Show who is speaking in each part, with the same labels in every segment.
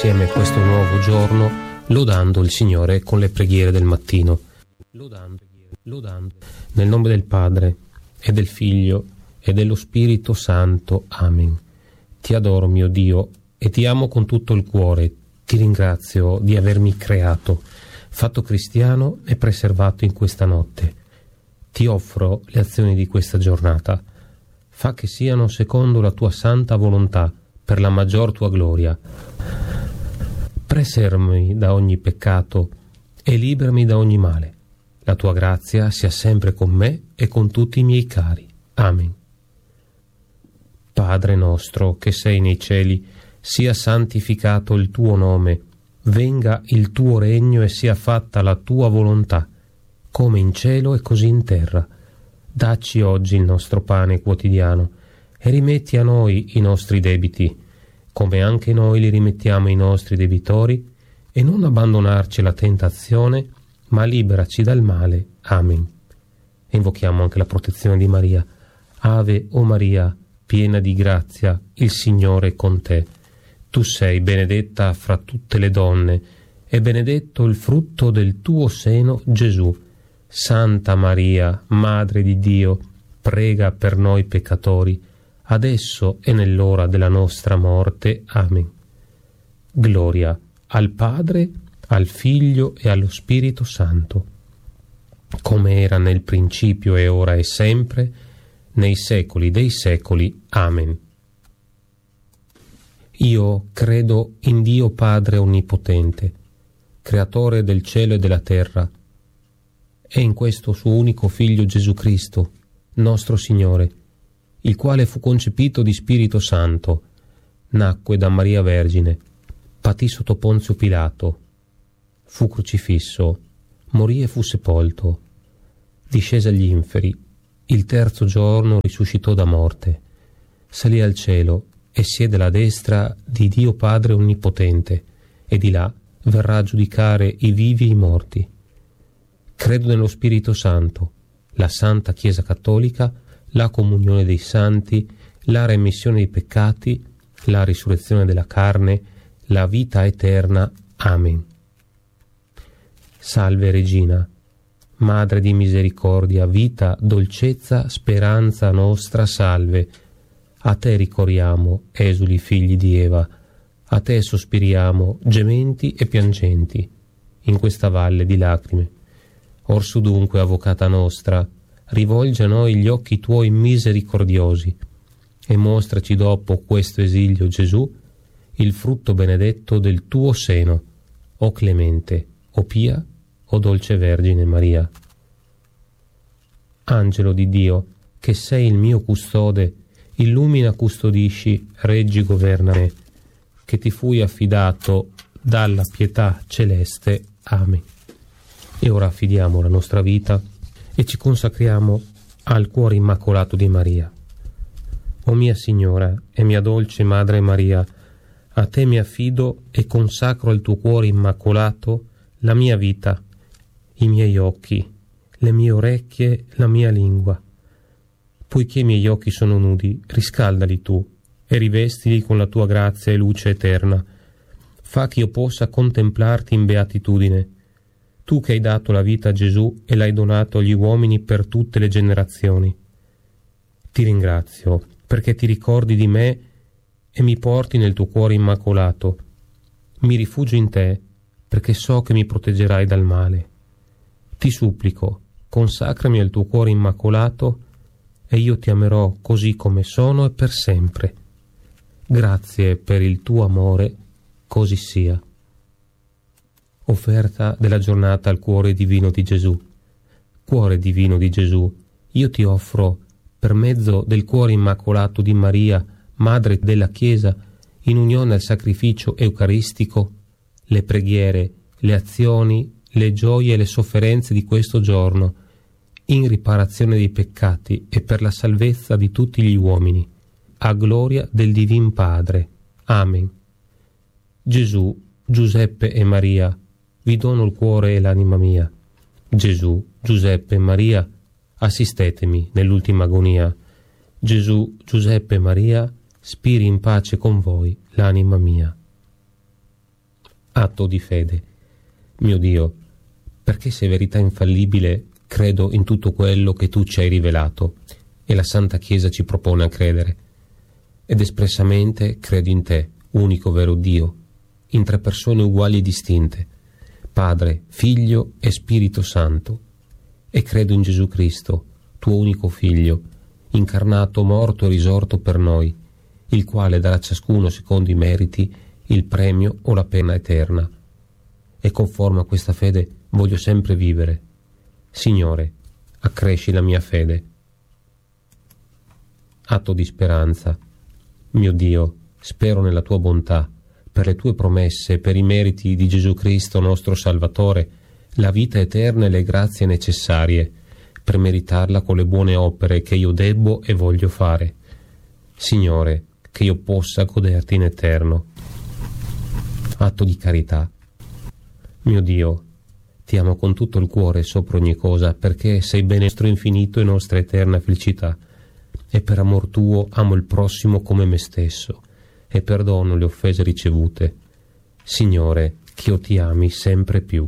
Speaker 1: insieme questo nuovo giorno lodando il Signore con le preghiere del mattino. Lodando. Nel nome del Padre e del Figlio e dello Spirito Santo. Amen. Ti adoro, mio Dio, e ti amo con tutto il cuore. Ti ringrazio di avermi creato, fatto cristiano e preservato in questa notte. Ti offro le azioni di questa giornata. Fa che siano secondo la tua santa volontà, per la maggior tua gloria. Preservami da ogni peccato e liberami da ogni male. La tua grazia sia sempre con me e con tutti i miei cari. Amen. Padre nostro che sei nei cieli, sia santificato il tuo nome, venga il tuo regno e sia fatta la tua volontà, come in cielo e così in terra. Dacci oggi il nostro pane quotidiano e rimetti a noi i nostri debiti, come anche noi li rimettiamo ai nostri debitori, e non abbandonarci alla tentazione, ma liberaci dal male. Amen. E invochiamo anche la protezione di Maria. Ave o Maria, piena di grazia, il Signore è con te. Tu sei benedetta fra tutte le donne, e benedetto il frutto del tuo seno, Gesù. Santa Maria, Madre di Dio, prega per noi peccatori, adesso e nell'ora della nostra morte. Amen. Gloria al Padre, al Figlio e allo Spirito Santo, come era nel principio e ora e sempre, nei secoli dei secoli. Amen. Io credo in Dio Padre Onnipotente, Creatore del cielo e della terra, e in questo suo unico Figlio Gesù Cristo, nostro Signore, il quale fu concepito di Spirito Santo, nacque da Maria Vergine, patì sotto Ponzio Pilato, fu crocifisso, morì e fu sepolto, discese agli inferi, il terzo giorno risuscitò da morte, salì al cielo e siede alla destra di Dio Padre Onnipotente, e di là verrà a giudicare i vivi e i morti. Credo nello Spirito Santo, la Santa Chiesa Cattolica, la comunione dei santi, la remissione dei peccati, la risurrezione della carne, la vita eterna. Amen. Salve Regina, Madre di misericordia, vita, dolcezza, speranza nostra, salve. A te ricorriamo, esuli figli di Eva, a te sospiriamo, gementi e piangenti, in questa valle di lacrime. Orsu dunque, avvocata nostra, rivolgi a noi gli occhi tuoi misericordiosi e mostraci dopo questo esilio, Gesù, il frutto benedetto del tuo seno, o clemente, o pia, o dolce Vergine Maria. Angelo di Dio, che sei il mio custode, illumina, custodisci, reggi, governa me, che ti fui affidato dalla pietà celeste. Amen. E ora affidiamo la nostra vita e ci consacriamo al cuore immacolato di Maria. O mia Signora e mia dolce Madre Maria, a te mi affido e consacro al tuo cuore immacolato la mia vita, i miei occhi, le mie orecchie, la mia lingua. Poiché i miei occhi sono nudi, riscaldali tu e rivestili con la tua grazia e luce eterna. Fa che io possa contemplarti in beatitudine, tu che hai dato la vita a Gesù e l'hai donato agli uomini per tutte le generazioni. Ti ringrazio perché ti ricordi di me e mi porti nel tuo cuore immacolato. Mi rifugio in te perché so che mi proteggerai dal male. Ti supplico, consacrami al tuo cuore immacolato e io ti amerò così come sono e per sempre. Grazie per il tuo amore, così sia. Offerta della giornata al cuore divino di Gesù. Cuore divino di Gesù, io ti offro, per mezzo del cuore immacolato di Maria, Madre della Chiesa, in unione al sacrificio eucaristico, le preghiere, le azioni, le gioie e le sofferenze di questo giorno, in riparazione dei peccati e per la salvezza di tutti gli uomini, a gloria del Divin Padre. Amen. Gesù, Giuseppe e Maria, vi dono il cuore e l'anima mia. Gesù, Giuseppe e Maria, assistetemi nell'ultima agonia. Gesù, Giuseppe e Maria, spiri in pace con voi l'anima mia. Atto di fede. Mio Dio, perché sei verità infallibile, credo in tutto quello che tu ci hai rivelato e la Santa Chiesa ci propone a credere. Ed espressamente credo in te, unico vero Dio, in tre persone uguali e distinte, Padre, Figlio e Spirito Santo. E credo in Gesù Cristo, tuo unico Figlio, incarnato, morto e risorto per noi, il quale darà a ciascuno secondo i meriti il premio o la pena eterna. E conforme a questa fede voglio sempre vivere. Signore, accresci la mia fede. Atto di speranza. Mio Dio, spero nella tua bontà, per le tue promesse, per i meriti di Gesù Cristo nostro Salvatore, la vita eterna e le grazie necessarie, per meritarla con le buone opere che io debbo e voglio fare. Signore, che io possa goderti in eterno. Atto di carità. Mio Dio, ti amo con tutto il cuore sopra ogni cosa, perché sei bene nostro infinito e nostra eterna felicità, e per amor tuo amo il prossimo come me stesso, e perdono le offese ricevute. Signore, che io ti ami sempre più.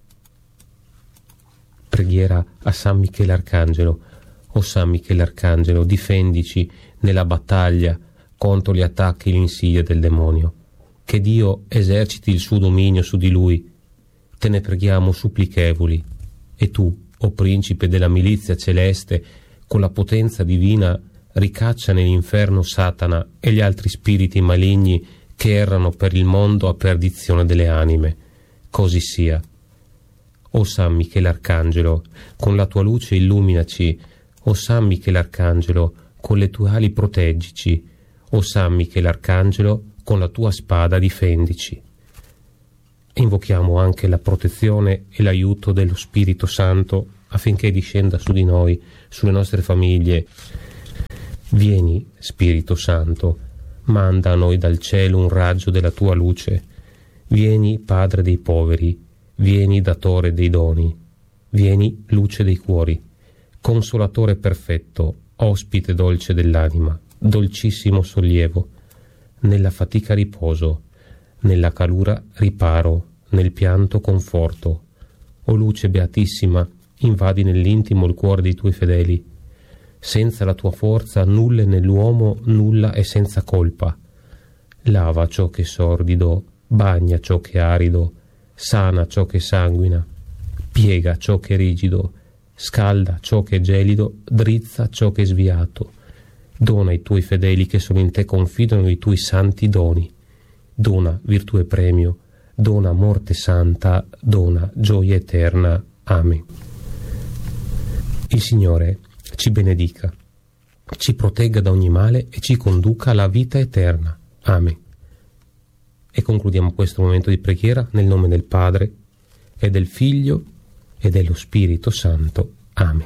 Speaker 1: Preghiera a San Michele Arcangelo. O San Michele Arcangelo, difendici nella battaglia contro gli attacchi e l'insidia del demonio. Che Dio eserciti il suo dominio su di lui. Te ne preghiamo supplichevoli. E tu, o principe della milizia celeste, con la potenza divina ricaccia nell'inferno Satana e gli altri spiriti maligni che errano per il mondo a perdizione delle anime. Così sia. O San Michele Arcangelo, con la tua luce illuminaci. O San Michele Arcangelo, con le tue ali proteggici. O San Michele Arcangelo, con la tua spada difendici. Invochiamo anche la protezione e l'aiuto dello Spirito Santo affinché discenda su di noi, sulle nostre famiglie. Vieni, Spirito Santo, manda a noi dal cielo un raggio della tua luce. Vieni, Padre dei poveri, vieni, Datore dei doni, vieni, luce dei cuori, Consolatore perfetto, ospite dolce dell'anima, dolcissimo sollievo, nella fatica riposo, nella calura riparo, nel pianto conforto. O luce beatissima, invadi nell'intimo il cuore dei tuoi fedeli. Senza la tua forza nulla è nell'uomo, nulla è senza colpa. Lava ciò che è sordido, bagna ciò che è arido, sana ciò che sanguina, piega ciò che è rigido, scalda ciò che è gelido, drizza ciò che è sviato. Dona ai tuoi fedeli che sono in te confidano i tuoi santi doni. Dona virtù e premio, dona morte santa, dona gioia eterna. Amen. Il Signore ci benedica, ci protegga da ogni male e ci conduca alla vita eterna. Amen. E concludiamo questo momento di preghiera nel nome del Padre e del Figlio e dello Spirito Santo. Amen.